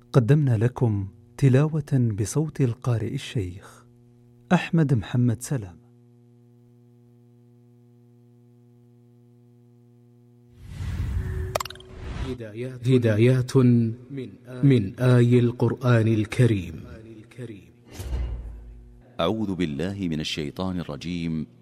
قدمنا لكم تلاوة بصوت القارئ الشيخ أحمد محمد سلام. هدايات من آي القرآن الكريم. أعوذ بالله من الشيطان الرجيم.